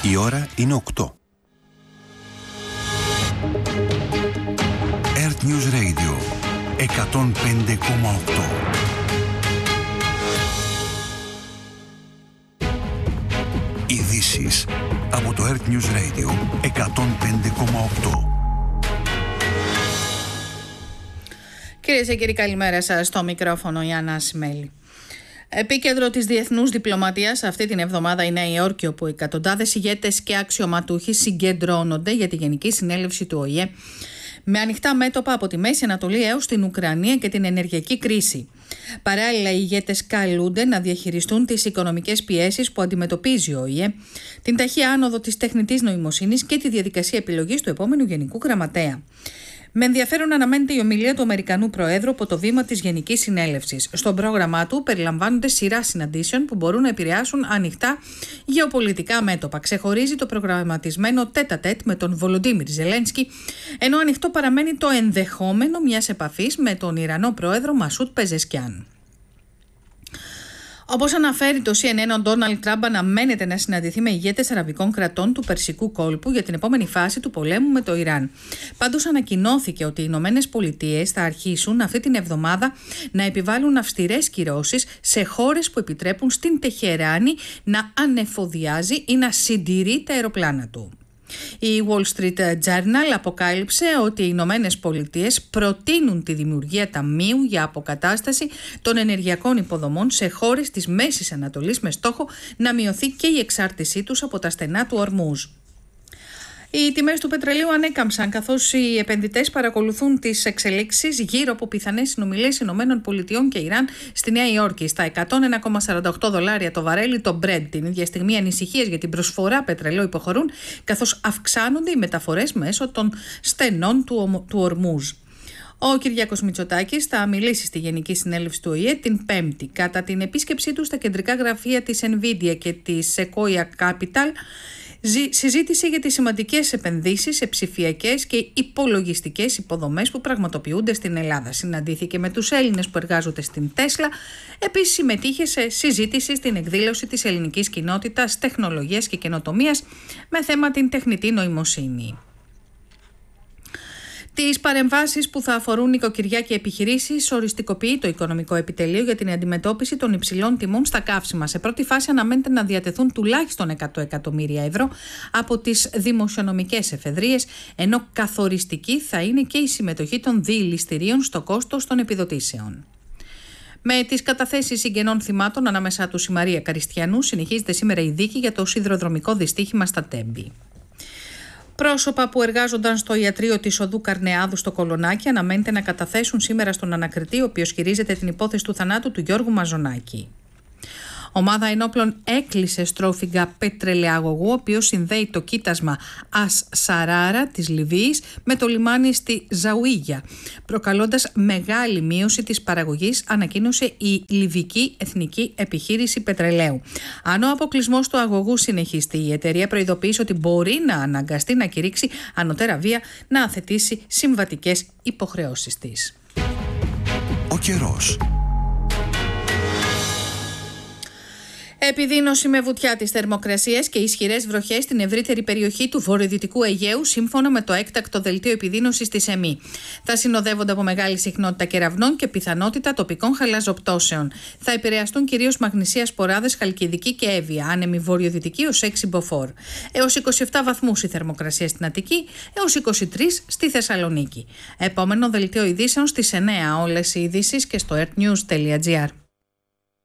Η ώρα είναι 8. Earth News Radio 105,8. Ειδήσεις από το Earth News Radio 105,8. Κυρίες και κύριοι, καλημέρα σας. Στο μικρόφωνο η Άννα Σιμέλη. Επίκεντρο της διεθνούς διπλωματίας αυτή την εβδομάδα η Νέα Υόρκη, όπου εκατοντάδες ηγέτες και αξιωματούχοι συγκεντρώνονται για τη Γενική Συνέλευση του ΟΗΕ με ανοιχτά μέτωπα από τη Μέση Ανατολή έως την Ουκρανία και την ενεργειακή κρίση. Παράλληλα, οι ηγέτες καλούνται να διαχειριστούν τις οικονομικές πιέσεις που αντιμετωπίζει ο ΟΗΕ, την ταχεία άνοδο της τεχνητής νοημοσύνης και τη διαδικασία επιλογής του επόμενου Γενικού Γραμματέα. Με ενδιαφέρον αναμένεται η ομιλία του Αμερικανού Προέδρου από το βήμα της Γενικής Συνέλευσης. Στον πρόγραμμά του περιλαμβάνονται σειρά συναντήσεων που μπορούν να επηρεάσουν ανοιχτά γεωπολιτικά μέτωπα. Ξεχωρίζει το προγραμματισμένο τέτα-τέτ με τον Βολοντίμιρ Ζελένσκι, ενώ ανοιχτό παραμένει το ενδεχόμενο μιας επαφής με τον Ιρανό Πρόεδρο Μασούτ Πεζεσκιάν. Όπως αναφέρει το CNN, ο Ντόναλντ Τραμπ αναμένεται να συναντηθεί με ηγέτες αραβικών κρατών του Περσικού κόλπου για την επόμενη φάση του πολέμου με το Ιράν. Πάντως ανακοινώθηκε ότι οι Ηνωμένες Πολιτείες θα αρχίσουν αυτή την εβδομάδα να επιβάλλουν αυστηρές κυρώσεις σε χώρες που επιτρέπουν στην Τεχεράνη να ανεφοδιάζει ή να συντηρεί τα αεροπλάνα του. Η Wall Street Journal αποκάλυψε ότι οι Ηνωμένες Πολιτείες προτείνουν τη δημιουργία ταμείου για αποκατάσταση των ενεργειακών υποδομών σε χώρες της Μέσης Ανατολής με στόχο να μειωθεί και η εξάρτησή τους από τα στενά του Ορμούζ. Οι τιμές του πετρελαίου ανέκαμψαν καθώς οι επενδυτές παρακολουθούν τις εξελίξεις γύρω από πιθανές συνομιλίες ΗΠΑ και Ιράν στη Νέα Υόρκη. Στα $101,48 το βαρέλι το Brent. Την ίδια στιγμή οι ανησυχίες για την προσφορά πετρελαίου υποχωρούν καθώς αυξάνονται οι μεταφορές μέσω των στενών του Ορμούζ. Ο Κυριάκος Μητσοτάκης θα μιλήσει στη Γενική Συνέλευση του ΟΗΕ την Πέμπτη. Κατά την επίσκεψή του στα κεντρικά γραφεία της Nvidia και της Sequoia Capital, συζήτησε για τις σημαντικές επενδύσεις σε ψηφιακές και υπολογιστικές υποδομές που πραγματοποιούνται στην Ελλάδα. Συναντήθηκε με τους Έλληνες που εργάζονται στην Τέσλα. Επίσης συμμετείχε σε συζήτηση στην εκδήλωση της ελληνικής κοινότητας τεχνολογίας και καινοτομίας με θέμα την τεχνητή νοημοσύνη. Τις παρεμβάσεις που θα αφορούν νοικοκυριά και επιχειρήσεις οριστικοποιεί το Οικονομικό Επιτελείο για την αντιμετώπιση των υψηλών τιμών στα καύσιμα. Σε πρώτη φάση αναμένεται να διατεθούν τουλάχιστον 100 εκατομμύρια ευρώ από τις δημοσιονομικές εφεδρείες, ενώ καθοριστική θα είναι και η συμμετοχή των διηληστηρίων στο κόστος των επιδοτήσεων. Με τις καταθέσεις συγγενών θυμάτων, ανάμεσά τους η Μαρία Καριστιανού, συνεχίζεται σήμερα η δίκη για το σιδηροδρομικό δυστύχημα στα Τέμπη. Πρόσωπα που εργάζονταν στο ιατρείο της οδού Καρνεάδου στο Κολονάκι αναμένεται να καταθέσουν σήμερα στον ανακριτή, ο οποίος χειρίζεται την υπόθεση του θανάτου του Γιώργου Μαζονάκη. Ομάδα ενόπλων έκλεισε στρόφιγγα πετρελαιαγωγού, ο οποίος συνδέει το κοίτασμα As-Σαράρα της Λιβύης με το λιμάνι στη Ζαουίγια, προκαλώντας μεγάλη μείωση της παραγωγής, ανακοίνωσε η Λιβική Εθνική Επιχείρηση Πετρελαίου. Αν ο αποκλεισμός του αγωγού συνεχιστεί, η εταιρεία προειδοποίησε ότι μπορεί να αναγκαστεί να κηρύξει ανωτέρα βία, να αθετήσει συμβατικές υποχρεώσεις της. Ο καιρός. Επιδείνωση με βουτιά της θερμοκρασίας και ισχυρές βροχές στην ευρύτερη περιοχή του βορειοδυτικού Αιγαίου, σύμφωνα με το έκτακτο δελτίο επιδείνωσης της ΕΜΗ. Θα συνοδεύονται από μεγάλη συχνότητα κεραυνών και πιθανότητα τοπικών χαλαζοπτώσεων. Θα επηρεαστούν κυρίως Μαγνησία, Σποράδες, Χαλκιδική και Εύβοια, άνεμη βορειοδυτική ως 6 μποφόρ. Έως 27 βαθμούς η θερμοκρασία στην Αττική, έως 23 στη Θεσσαλονίκη. Επόμενο δελτίο ειδήσεων στις 9. Όλες οι ειδήσεις και στο earthnews.gr.